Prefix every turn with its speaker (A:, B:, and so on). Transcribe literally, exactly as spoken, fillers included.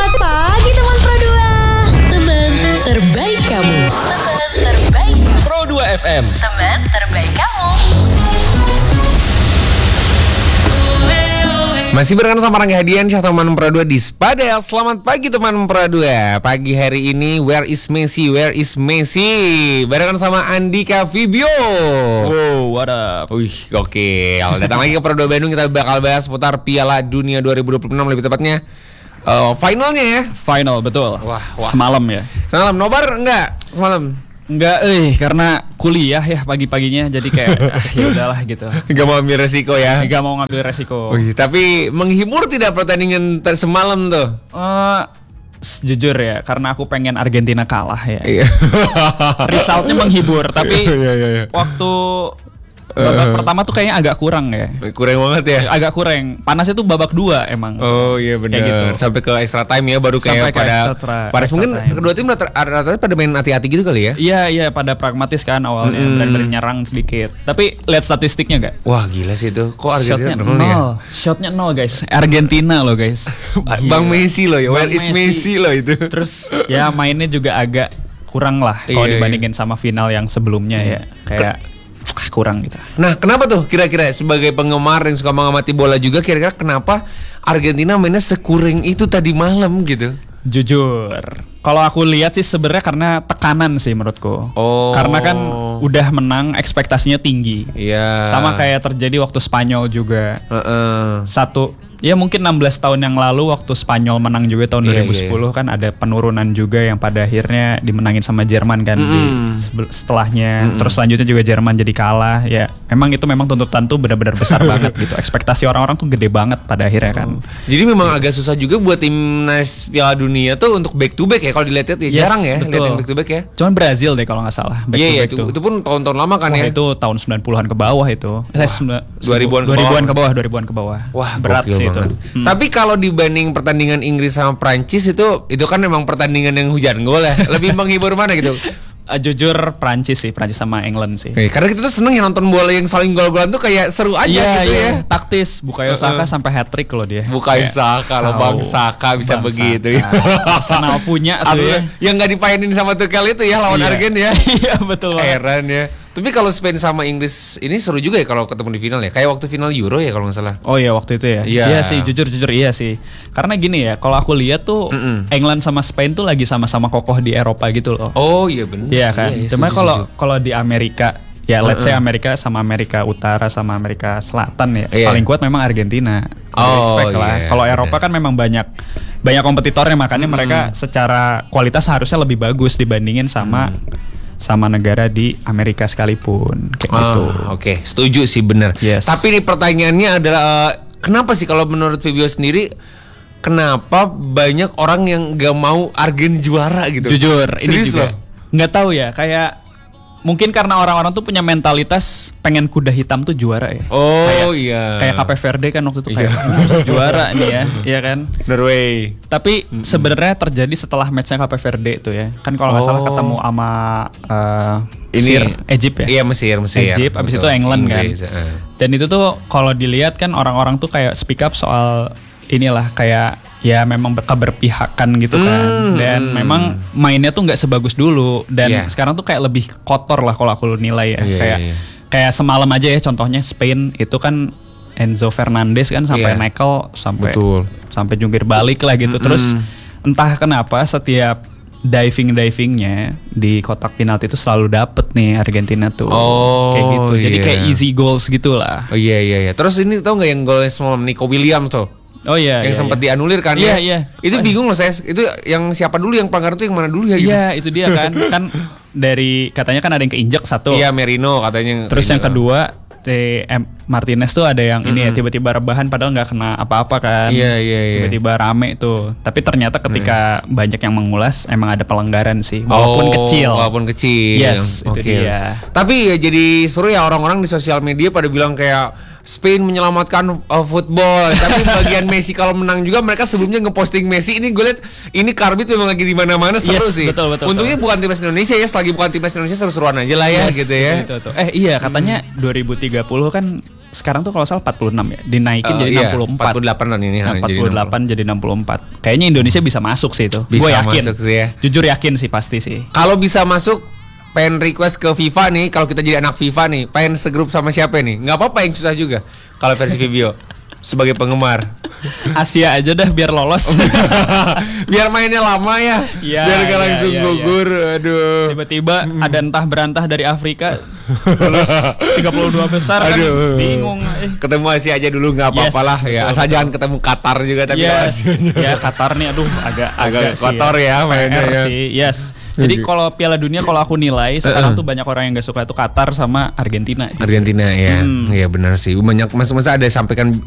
A: Selamat pagi teman Pro dua.
B: Teman terbaik kamu. Teman terbaik kamu.
C: Pro dua F M.
B: Teman terbaik kamu.
D: Masih barengan sama Rangga Hadian, Syah teman Pro dua di Spadel. Selamat pagi teman Pro dua. Pagi hari ini Where is Messi? Where is Messi? Barengan sama Andika Vibio.
E: Wow, what up?
D: Wih, gokil. Datang lagi ke Pro dua Bandung, kita bakal bahas seputar Piala Dunia dua ribu dua puluh enam, lebih tepatnya uh, finalnya ya.
E: Final, betul.
D: Wah, wah.
E: Semalam ya.
D: Semalam nobar enggak? Semalam.
E: Enggak, eh karena kuliah ya pagi-paginya, jadi kayak ah, ya udahlah gitu.
D: Gak mau ambil resiko ya.
E: Gak mau ngambil resiko.
D: Wih, tapi menghibur tidak pertandingan ter- semalam tuh?
E: Eh, jujur ya, karena aku pengen Argentina kalah ya.
D: Iya.
E: Resultnya menghibur, tapi
D: Iya, iya, iya.
E: waktu babak
D: Uh.
E: pertama tuh kayaknya agak kurang ya.
D: Kurang banget ya.
E: Agak kurang. Panasnya tuh babak dua emang.
D: Oh iya benar.
E: Kayak gitu.
D: Sampai ke extra time ya, baru kayak
E: Sampai ke
D: pada
E: extra-
D: pada
E: extra
D: mungkin
E: time.
D: kedua tim rata- rata-rata pada main hati-hati gitu kali ya.
E: Iya, iya pada pragmatis kan awalnya,
D: Mm-mm.
E: berani nyerang sedikit. Tapi lihat statistiknya gak?
D: Wah gila sih itu. Kok
E: Shotnya
D: Argentina
E: nol,
D: nol ya?
E: shotnya nol guys. Argentina loh guys.
D: Bang
E: Gila.
D: Messi loh ya. Where
E: Bang
D: is Messi loh itu.
E: Terus ya mainnya juga agak kurang lah kalau
D: Iya,
E: dibandingin sama final yang sebelumnya ya. Kayak ah, kurang gitu.
D: Nah kenapa tuh kira-kira sebagai penggemar yang suka mengamati bola juga, kira-kira kenapa Argentina mainnya sekuring itu tadi malam gitu?
E: Jujur, kalau aku lihat sih sebenarnya karena tekanan sih menurutku.
D: Oh.
E: Karena kan udah menang, ekspektasinya tinggi.
D: Iya.
E: Sama kayak terjadi waktu Spanyol juga.
D: Heeh.
E: Satu, ya mungkin enam belas tahun yang lalu waktu Spanyol menang juga tahun
D: Iya,
E: dua ribu sepuluh kan ada penurunan juga yang pada akhirnya dimenangin sama Jerman kan di sebel- setelahnya. Terus selanjutnya juga Jerman jadi kalah. Ya, memang itu memang tuntutan tuh benar-benar besar banget gitu. Ekspektasi orang-orang tuh gede banget pada akhirnya kan.
D: Jadi memang agak susah juga buat timnas Piala Dunia tuh untuk back to back ya, kalau dilihat ya
E: Yes,
D: jarang ya
E: betul.
D: lihat yang back to back ya.
E: Cuman Brazil deh kalau nggak salah. Back
D: Iya
E: to
D: iya
E: back
D: itu,
E: tuh.
D: itu pun tahun-tahun lama kan
E: Wah,
D: ya.
E: itu tahun sembilan puluhan ke bawah itu. Eh, sembilan-
D: dua ribuan ke
E: dua ribuan
D: bawah.
E: ke bawah, dua ribuan ke bawah.
D: Wah,
E: berat
D: gokil
E: sih itu.
D: banget.
E: Hmm.
D: Tapi kalau dibanding pertandingan Inggris sama Prancis itu itu kan memang pertandingan yang hujan gol ya. Lebih menghibur mana gitu?
E: Uh, jujur Prancis sih, Prancis sama England sih.
D: Eh, karena kita tuh seneng ya nonton bola yang saling gol-golan tuh kayak seru aja
E: Iya,
D: gitu
E: iya.
D: ya.
E: Taktis, Bukayo Saka sampai hat trick loh dia.
D: Bukayo
E: Kayak,
D: Saka loh,
E: tahu.
D: Bang Saka bisa
E: Bang
D: begitu
E: Saka.
D: ya.
E: Arsenal punya tuh ya.
D: Yang nggak dipainin sama Tuchel itu ya lawan
E: Iya.
D: Argen ya.
E: Iya, betul banget.
D: Heran ya. Tapi kalau Spain sama Inggris ini seru juga ya kalau ketemu di final ya. Kayak waktu final Euro ya kalau nggak salah.
E: Oh iya waktu itu ya.
D: Iya.
E: sih, jujur-jujur iya sih. Karena gini ya, kalau aku lihat tuh
D: Mm-mm.
E: England sama Spain tuh lagi sama-sama kokoh di Eropa gitu loh.
D: Oh iya benar.
E: Iya kan.
D: Iya,
E: Cuma
D: setuju,
E: kalau
D: setuju.
E: kalau di Amerika, ya let's say Amerika sama Amerika Utara sama Amerika Selatan ya,
D: Iya.
E: paling kuat memang Argentina.
D: Oh,
E: Respect lah.
D: iya,
E: Kalau
D: benar.
E: Eropa kan memang banyak banyak kompetitornya, makanya mereka secara kualitas harusnya lebih bagus dibandingin sama sama negara di Amerika sekalipun kayak
D: Ah,
E: gitu.
D: Oke, setuju sih bener.
E: Yes.
D: Tapi nih pertanyaannya adalah uh, kenapa sih kalau menurut Vibio sendiri kenapa banyak orang yang gak mau Argen juara gitu?
E: Jujur, ini
D: Serius
E: juga
D: loh?
E: nggak tahu ya, kayak mungkin karena orang-orang tuh punya mentalitas pengen kuda hitam tuh juara ya.
D: Oh iya.
E: Kayak Cape Verde kan waktu itu kayak
D: Iya.
E: "Hmm, juara nih ya, iya kan.
D: Norway.
E: Tapi sebenarnya terjadi setelah matchnya Cape Verde itu ya. Kan kalau nggak salah
D: Oh.
E: ketemu sama uh,
D: Ini
E: Mesir, Egypt ya.
D: Iya Mesir, Mesir.
E: Egypt, abis
D: Betul.
E: itu England
D: Inggris,
E: kan.
D: eh.
E: Dan itu tuh kalau dilihat kan orang-orang tuh kayak speak up soal inilah kayak ya memang ber- keberpihakan gitu kan.
D: Hmm,
E: Dan
D: hmm.
E: memang mainnya tuh nggak sebagus dulu. Dan
D: Iya.
E: sekarang tuh kayak lebih kotor lah kalau aku nilai ya.
D: Iya,
E: kayak
D: iya.
E: kayak semalam aja ya contohnya Spain itu kan Enzo Fernandez kan sampai
D: Iya.
E: nekel sampai
D: Betul.
E: sampai jungkir balik lah gitu. Terus entah kenapa setiap diving divingnya di kotak penalti itu selalu dapet nih Argentina tuh.
D: Oh,
E: kayak gitu. Jadi
D: iya.
E: kayak easy goals gitulah.
D: Oh iya iya iya. Terus ini tau nggak yang golnya semalam Nico Williams tuh?
E: Oh iya.
D: yang
E: iya,
D: sempat
E: iya.
D: dianulir kan
E: Iya,
D: ya?
E: iya.
D: Itu
E: Oh,
D: bingung loh saya. Itu yang siapa dulu yang pelanggar itu yang mana dulu ya? Gitu?
E: Iya itu dia kan. Kan dari katanya kan ada yang keinjek satu.
D: Iya Merino katanya.
E: Terus yang
D: Merino.
E: kedua T M Martinez tuh ada yang ini ya tiba-tiba rebahan padahal nggak kena apa-apa kan.
D: Iya, iya, iya.
E: Tiba-tiba rame tuh. Tapi ternyata ketika banyak yang mengulas emang ada pelanggaran sih walaupun
D: Oh,
E: kecil.
D: Walaupun kecil.
E: Yes, itu
D: Oke.
E: dia.
D: Tapi ya jadi seru ya orang-orang di sosial media pada bilang kayak Spain menyelamatkan uh, football. Tapi bagian Messi kalau menang juga mereka sebelumnya ngeposting Messi. Ini gue liat ini Karbit memang lagi di mana-mana seru
E: Yes,
D: sih.
E: betul, betul,
D: Untungnya
E: betul.
D: bukan timnas Indonesia ya. Selagi bukan timnas Indonesia seru-seruan aja lah ya
E: Yes,
D: gitu ya.
E: itu, itu, itu. Eh iya katanya dua ribu tiga puluh kan sekarang tuh kalau salah empat puluh enam ya, dinaikin
D: Uh,
E: jadi
D: iya,
E: enam puluh empat.
D: empat puluh delapan kan ini.
E: Nah,
D: ha,
E: empat puluh delapan
D: jadi
E: jadi enam puluh empat. Kayaknya Indonesia bisa masuk sih itu.
D: Bisa
E: Gue yakin.
D: masuk sih ya.
E: Jujur yakin sih pasti sih.
D: Kalau bisa masuk, pengen request ke FIFA nih. Kalau kita jadi anak FIFA nih, pengen segrup sama siapa nih? Nggak apa-apa yang susah juga. Kalau versi Vibio sebagai penggemar.
E: Asia aja dah biar lolos.
D: Biar mainnya lama ya.
E: Iya,
D: Biar gak
E: iya,
D: langsung
E: iya,
D: gugur. Aduh.
E: Tiba-tiba ada entah berantah dari Afrika terus tiga puluh dua besar kan
D: Aduh.
E: bingung. Eh.
D: Ketemu Asia aja dulu nggak apa-apa
E: Yes,
D: lah ya.
E: betul,
D: Asal
E: betul.
D: jangan ketemu Qatar juga tapi
E: Yes.
D: Asia.
E: Ya Qatar nih aduh agak
D: Agak
E: agak sih
D: kotor ya mainnya
E: P R
D: ya.
E: sih. Yes. Jadi kalau Piala Dunia kalau aku nilai sekarang
D: Uh-uh.
E: tuh banyak orang yang gak suka itu Qatar sama Argentina.
D: Argentina ya,
E: Hmm.
D: iya benar sih. Banyak mas-mas ada sampaikan